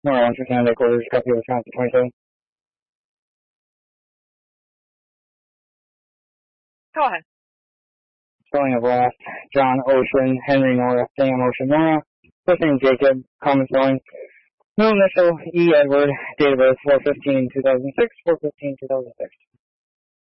Nora 1 Canada quarters, copy Wisconsin 27. Go ahead. Spelling of last, John Ocean, Henry Nora, Sam Ocean Nora, first name Jacob, common spelling, middle initial E. Edward, date of birth 4/15/2006, 4/15/2006.